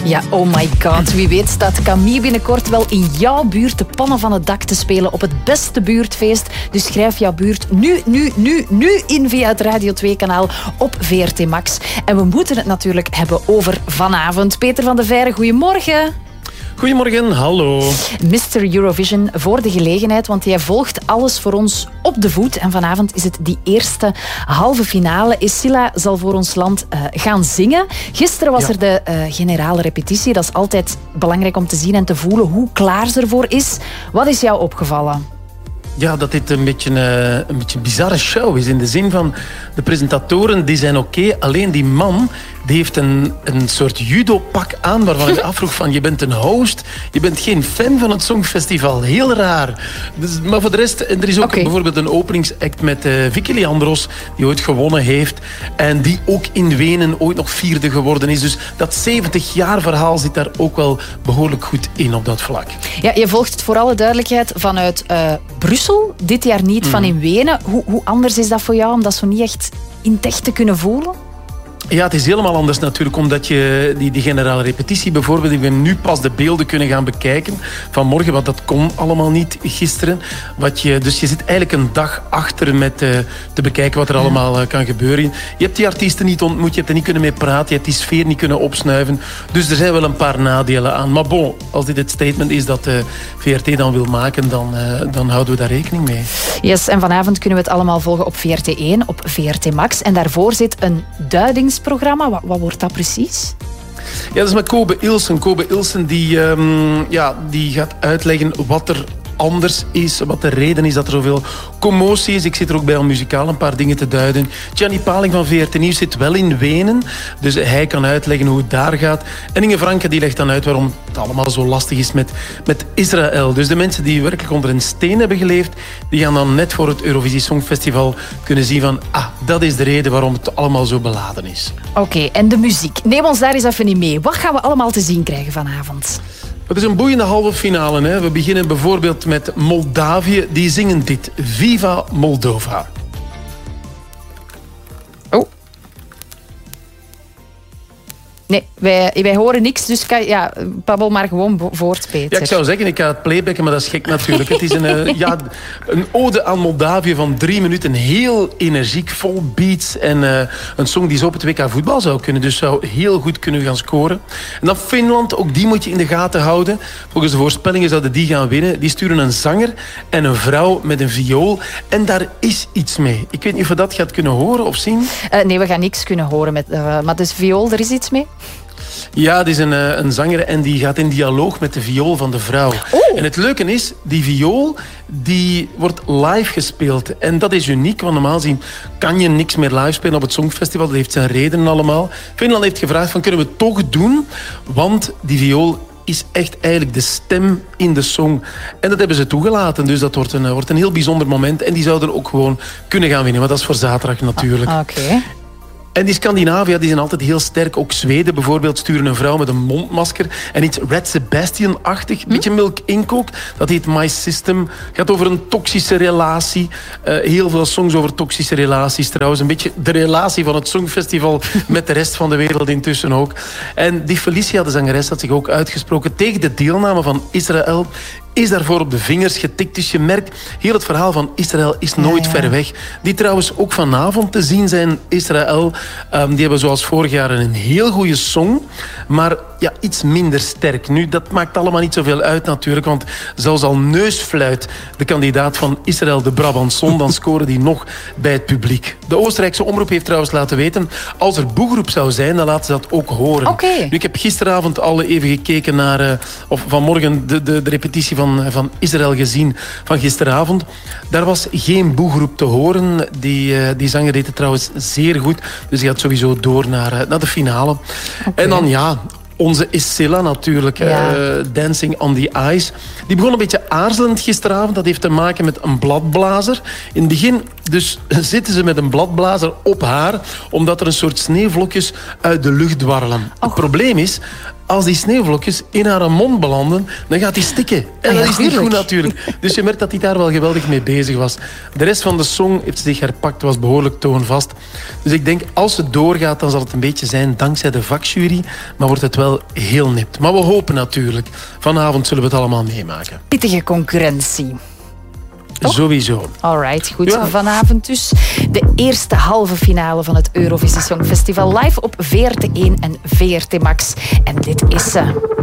Ja, oh my god. Wie weet staat Camille binnenkort wel in jouw buurt de pannen van het dak te spelen op het beste buurtfeest. Dus schrijf jouw buurt nu in via het Radio 2-kanaal op VRT Max. En we moeten het natuurlijk hebben over vanavond. Peter van de Veire, goedemorgen. Goedemorgen, hallo. Mr. Eurovision voor de gelegenheid, want jij volgt alles voor ons op de voet. En vanavond is het die eerste halve finale. Escilla zal voor ons land gaan zingen. Gisteren was er de generale repetitie. Dat is altijd belangrijk om te zien en te voelen hoe klaar ze ervoor is. Wat is jou opgevallen? Ja, dat dit een beetje een bizarre show is. In de zin van, de presentatoren die zijn oké. Alleen die man, die heeft een soort judo-pak aan waarvan ik afvroeg van, je bent een host, je bent geen fan van het Songfestival. Heel raar. Dus, maar voor de rest, er is ook bijvoorbeeld een openingsact met Vicky Leandros, die ooit gewonnen heeft. En die ook in Wenen ooit nog vierde geworden is. Dus dat 70 jaar verhaal zit daar ook wel behoorlijk goed in op dat vlak. Ja, je volgt het voor alle duidelijkheid vanuit Brussel. Dit jaar niet van in Wenen. Hoe anders is dat voor jou om dat zo niet echt in het echt te kunnen voelen? Ja, het is helemaal anders natuurlijk, omdat je die generale repetitie bijvoorbeeld, ik ben nu pas de beelden kunnen gaan bekijken vanmorgen, want dat kon allemaal niet gisteren. Dus je zit eigenlijk een dag achter met te bekijken wat er allemaal kan gebeuren. Je hebt die artiesten niet ontmoet, je hebt er niet kunnen mee praten, je hebt die sfeer niet kunnen opsnuiven. Dus er zijn wel een paar nadelen aan. Maar bon, als dit het statement is dat VRT dan wil maken, dan houden we daar rekening mee. Yes, en vanavond kunnen we het allemaal volgen op VRT1, op VRT Max. En daarvoor zit een duidingsprogramma. Wat wordt dat precies? Ja, dat is met Kobe Ilsen. Kobe Ilsen die gaat uitleggen wat er anders is, wat de reden is dat er zoveel commotie is. Ik zit er ook bij om muzikaal een paar dingen te duiden. Gianni Paling van VRT Nieuws zit wel in Wenen, dus hij kan uitleggen hoe het daar gaat. En Inge Franke die legt dan uit waarom het allemaal zo lastig is met Israël. Dus de mensen die werkelijk onder een steen hebben geleefd, die gaan dan net voor het Eurovisie Songfestival kunnen zien van, dat is de reden waarom het allemaal zo beladen is. Oké, en de muziek. Neem ons daar eens even in mee. Wat gaan we allemaal te zien krijgen vanavond? Het is een boeiende halve finale. Hè. We beginnen bijvoorbeeld met Moldavië. Die zingen dit. Viva Moldova. Oh. Nee, wij horen niks, dus babbel maar gewoon voort, Peter. Ja, ik zou zeggen, ik ga het playbacken, maar dat is gek natuurlijk. Het is een ode aan Moldavië van 3 minuten. Heel energiek, vol beats. En een song die zo op het WK voetbal zou kunnen. Dus zou heel goed kunnen gaan scoren. En dan Finland, ook die moet je in de gaten houden. Volgens de voorspellingen zouden die gaan winnen. Die sturen een zanger en een vrouw met een viool. En daar is iets mee. Ik weet niet of we dat gaat kunnen horen of zien. Nee, we gaan niks kunnen horen. Maar de viool, er is iets mee? Ja, het is een zanger en die gaat in dialoog met de viool van de vrouw. Oh. En het leuke is, die viool die wordt live gespeeld. En dat is uniek, want normaal gezien kan je niks meer live spelen op het Songfestival. Dat heeft zijn redenen allemaal. Finland heeft gevraagd van, kunnen we het toch doen? Want die viool is echt eigenlijk de stem in de song. En dat hebben ze toegelaten. Dus dat wordt een heel bijzonder moment. En die zouden ook gewoon kunnen gaan winnen. Maar dat is voor zaterdag natuurlijk. Oké. En die Scandinavië die zijn altijd heel sterk. Ook Zweden bijvoorbeeld sturen een vrouw met een mondmasker. En iets Red Sebastian-achtig. Een beetje Milk Inc. ook. Dat heet My System. Gaat over een toxische relatie. Heel veel songs over toxische relaties trouwens. Een beetje de relatie van het Songfestival met de rest van de wereld intussen ook. En die Felicia, de zangeres, had zich ook uitgesproken tegen de deelname van Israël. Is daarvoor op de vingers getikt. Dus je merkt, heel het verhaal van Israël is nooit ver weg. Die trouwens ook vanavond te zien zijn, Israël. Die hebben zoals vorig jaar een heel goede song. Maar ja, iets minder sterk. Nu, dat maakt allemaal niet zoveel uit natuurlijk. Want zelfs al Neusfluit, de kandidaat van Israël, de Brabançon, dan scoren die nog bij het publiek. De Oostenrijkse omroep heeft trouwens laten weten, als er boegeroep zou zijn, dan laten ze dat ook horen. Okay. Nu, ik heb gisteravond al even gekeken naar, of vanmorgen de repetitie van Israël gezien van gisteravond. Daar was geen boegeroep te horen. Die zanger deed het trouwens zeer goed. Dus hij gaat sowieso door naar de finale. Okay. En dan onze Escilla natuurlijk. Dancing on the Ice. Die begon een beetje aarzelend gisteravond. Dat heeft te maken met een bladblazer. In het begin dus zitten ze met een bladblazer op haar, omdat er een soort sneeuwvlokjes uit de lucht dwarrelen. Het probleem is, als die sneeuwvlokjes in haar mond belanden, dan gaat die stikken. En dat is niet goed natuurlijk. Dus je merkt dat hij daar wel geweldig mee bezig was. De rest van de song heeft ze zich herpakt, was behoorlijk toonvast. Dus ik denk, als het doorgaat, dan zal het een beetje zijn dankzij de vakjury. Maar wordt het wel heel nipt. Maar we hopen natuurlijk. Vanavond zullen we het allemaal meemaken. Pittige concurrentie. Toch? Sowieso. Alright, goed. Ja. Vanavond dus de eerste halve finale van het Eurovisie Songfestival live op VRT1 en VRT Max. En dit is ze.